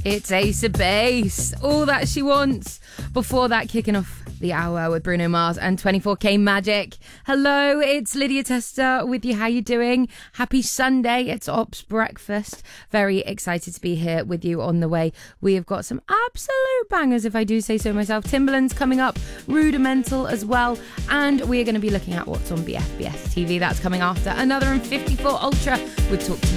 It's Ace of Base, All That She Wants. Before that, kicking off the hour with Bruno Mars and 24K Magic. Hello, it's Lydia Tester with you. How you doing? Happy Sunday. It's Ops Breakfast. Very excited to be here with you on the way. We have got some absolute bangers, if I do say so myself. Timberland's coming up, Rudimental as well. And we are going to be looking at what's on BFBS TV. That's coming after Another and 54 Ultra. We'll talk to you